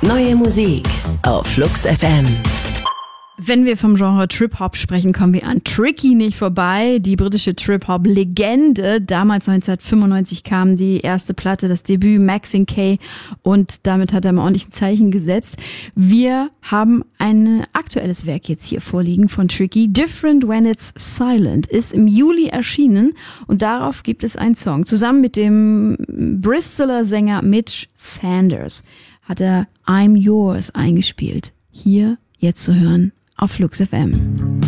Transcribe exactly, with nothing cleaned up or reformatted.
Neue Musik auf Flux F M. Wenn wir vom Genre Trip-Hop sprechen, kommen wir an Tricky nicht vorbei. Die britische Trip-Hop-Legende. Damals neunzehnhundertfünfundneunzig kam die erste Platte, das Debüt Maxine K. Und damit hat er ein ordentliches Zeichen gesetzt. Wir haben ein aktuelles Werk jetzt hier vorliegen von Tricky. Different When It's Silent ist im Juli erschienen. Und darauf gibt es einen Song. Zusammen mit dem Bristoler Sänger Mitch Sanders hat er I'm Yours eingespielt. Hier jetzt zu hören auf Flux F M.